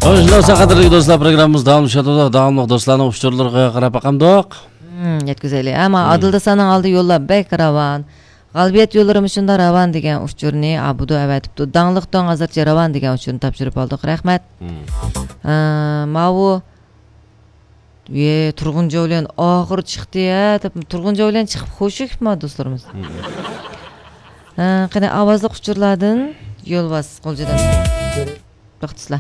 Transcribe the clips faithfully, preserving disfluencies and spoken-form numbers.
Hoşçakalın qadrli dostlar, programımız davam etadi. Davamlı dostlarning uchurlarga qarab baqamdoq. Hmm, yetkazaylik. Ama hmm. Adılda sanan aldı yo'llar bek ravan. Qalbiyat yo'llari shunda ravan degan uchurni abudu avatibdi. Dangliqdan hozircha ravan degan uchurni topshirib oldik. Rahmat. Hmm. Mavu ye Turg'unjoy bilan oxir chiqdi ya deb Turg'unjoy bilan chiqib qo'shikmi do'stlarimiz? Ha, qani ovozli uchurlardan yo'lbas qo'ljadan. Baxtsizlar.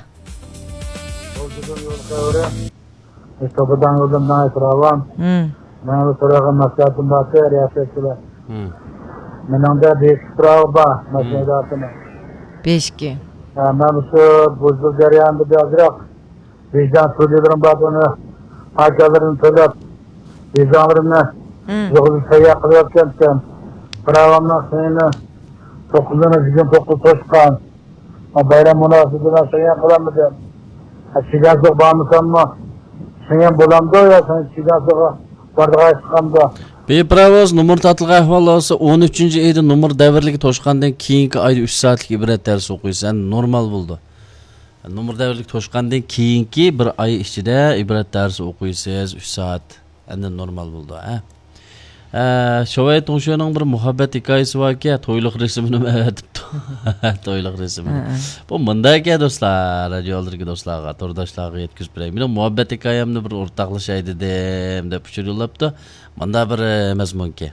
İşte yoldan ravan. Ben bu soruğa nasihatim bakıyor riyasetiyle. Benim de beş prava nasihatime. Beşki. Ben şu buzlu ceryanında birazcık vicdan sorularım var onu harcalarını söyleyip vicdanlarımla yolu seyahat kılıyorken pravamla seni dokuzuncu gün dokuz toşkan bayram münasebetiyle seyahat kılamayacağım. Şigasık bağımlısanma sen bulamda ya sen şigasık bardağa çıkanda. Bepravoz numur tatılga ahval olsa on üçüncü ayda numur davrligi to'shqandan keyingi ayda uch soatlik ibrat darsi o'qiysan, normal bo'ldi. Numur davrligi to'shqandan keyingi bir oy ichida ibrat darsi o'qiysiz uch soat, endi normal bo'ldi, ha. Sho'vay To'ngshoning bir muhabbat hikoyasi borki, to'yliq rasmini aytibdi. To'yliq rasmini. Bu mundaki do'stlar, radioldagi do'stlarga, turdashlarga yetkazib beraymi. Mening muhabbat hikoyamni bir o'rtoqlashay dedim, deb uchur yo'llabdi. Manda bir mazmunki.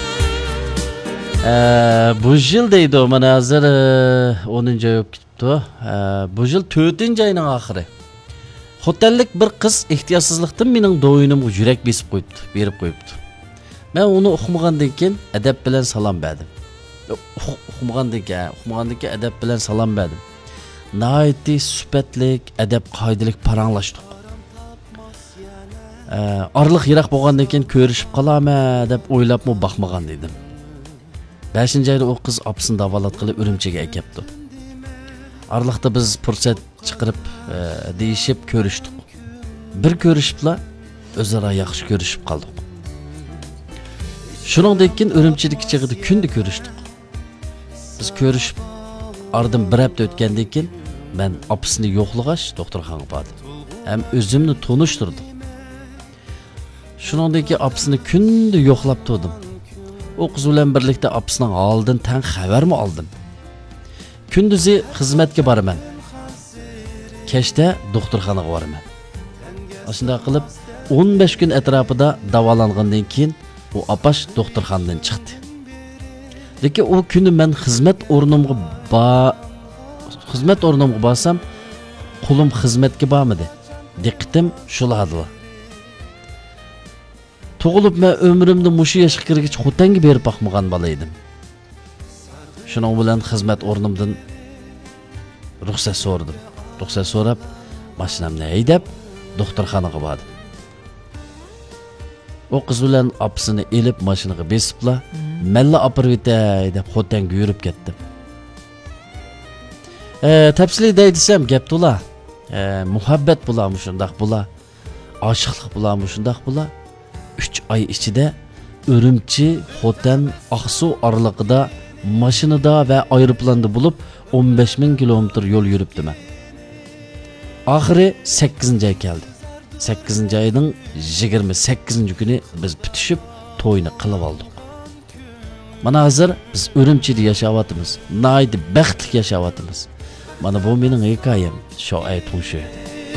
Bu yil deydi, mana hozir o'ninchi oy bo'lib ketibdi. Bu yil to'rtinchi oyning oxiri. Xotellik bir qiz ehtiyotsizlikdan mening do'yinimga yurak besib qo'yibdi, berib qo'yibdi. Ben onu oxumagandan keyin adab bilan salom berdim. Oxumagandan keyin, oxumagandan keyin adab bilan salom berdim. Nihoyatda sifatlik, adab qoidalik paranglashdik. Arliq yiroq bo'lgandan keyin ko'rishib qolama deb o'ylabmi baxmagan dedim. beshinchi oyda o qiz opasini davolat qilib Urumchiga kelibdi. Arliqda biz fursat chiqarib deyishib ko'rishdik. Bir ko'rishibla o'zaro yaxshi ko'rishib qoldik. Shuningdek keyin Urumchidagi chig'ida kunda ko'rishdik. Biz ko'rishib ardim bir hafta o'tgandan keyin men opasini yo'qlag'ach doktorxonaga bordim. Ham o'zimni tanishtirdim. Shuningdek keyin opasini kunda yo'qlab turdim. O qiz bilan birlikda opasining holidan tan xabarmi oldim. Kunduzi xizmatga boraman. Kechda doktorxonaga boraman. Shunday qilib o'n besh kun atrofida davolangandan keyin o apaş doktorxonadan chiqdi. Lekin o kuni men xizmat o'rnimga ba xizmat o'rnimga borsam, qo'lim xizmatga bormadi. Diqqatim shulardi. Tug'ilib men umrimda mushu yoshga kirgach xotanga berib boqmagan bola edim. Shuning bilan xizmat o'rnimdan ruxsat so'radim. Ruxsat so'rab, mashinamni haydab doktorxonaga bordim. O qiz bilan opasini elib mashinaga besibla, malla opirib etay deb xotanga yurib ketdim. E, tafsili deysam gap to'la. E, muhabbat bularmi shundaq bular, oshiqlik bularmi shundaq bular. uch oy ichida Urumchi, Xotan, Aqsuv oralig'ida mashinada va aeroplanda bo'lib o'n besh ming kilometr yo'l yuribdiman. Oxiri sakkizinchi oy keldi. sakkizinchi oyning yigirma sakkizinchi kuni biz bitishib to'yni qilib oldik. Mana hozir biz Urumchida yashayapmiz. Naydi baxtli yashayapmiz. Mana bu mening hikoyam. Sho'ay To'ngshoy.